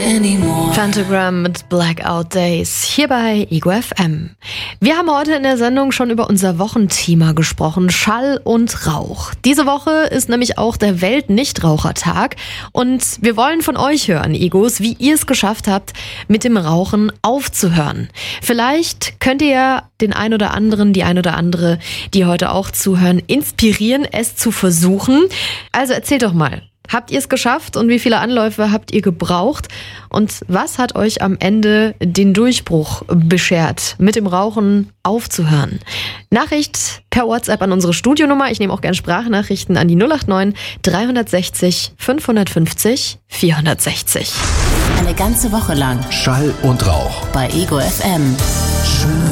anymore. Phantogram mit Blackout Days hier bei Ego FM. Wir haben heute in der Sendung schon über unser Wochenthema gesprochen, Schall und Rauch. Diese Woche ist nämlich auch der Welt-Nichtrauchertag und wir wollen von euch hören, Egos, wie ihr es geschafft habt, mit dem Rauchen aufzuhören. Vielleicht könnt ihr ja den ein oder anderen, die ein oder andere, die heute auch zuhören, inspirieren, es zu versuchen. Also erzählt doch mal. Habt ihr es geschafft und wie viele Anläufe habt ihr gebraucht? Und was hat euch am Ende den Durchbruch beschert, mit dem Rauchen aufzuhören? Nachricht per WhatsApp an unsere Studionummer. Ich nehme auch gerne Sprachnachrichten an die 089 360 550 460. Eine ganze Woche lang Schall und Rauch bei Ego FM.